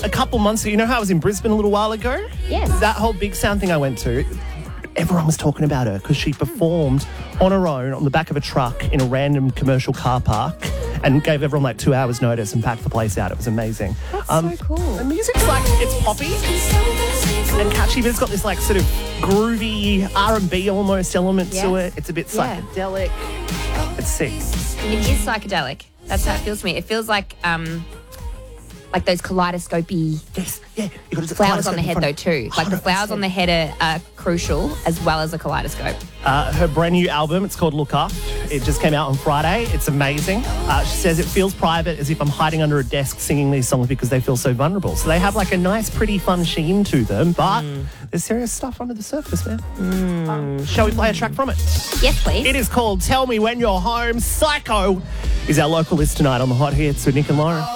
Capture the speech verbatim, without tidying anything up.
a couple months ago, you know how I was in Brisbane a little while ago? Yes. That whole Big Sound thing I went to, everyone was talking about her because she performed on her own on the back of a truck in a random commercial car park and gave everyone like two hours notice and packed the place out. It was amazing. That's so cool. The music's like, it's poppy and catchy, but it's got this like sort of groovy R and B almost element Yeah. to it. It's a bit Yeah. psychedelic. It's sick. It is psychedelic. That's how it feels to me. It feels like um, like those kaleidoscopy Yes, yeah. You got flowers on the head, though, too. Like the flowers on the head are, are crucial as well as a kaleidoscope. Uh, her brand new album, it's called Look Up. It just came out on Friday. It's amazing. Uh, she says it feels private, as if I'm hiding under a desk singing these songs because they feel so vulnerable. So they have like a nice, pretty, fun sheen to them, but mm. there's serious stuff under the surface, man. Mm. Um, shall we play a track from it? Yes, please. It is called Tell Me When You're Home. Psycho is our local list tonight on the Hot Hits with Nick and Laura.